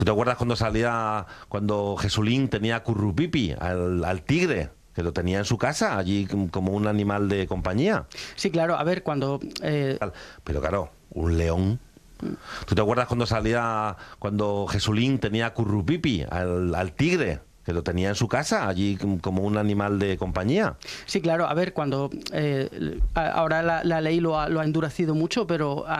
¿Tú te acuerdas cuando Jesulín tenía a Currupipi, al tigre, que lo tenía en su casa, allí como un animal de compañía? Sí, claro, a ver, cuando... Pero claro, un león. ¿Tú te acuerdas cuando Jesulín tenía a Currupipi, al tigre, que lo tenía en su casa, allí como un animal de compañía? Sí, claro, a ver, cuando... ahora la ley lo ha endurecido mucho, pero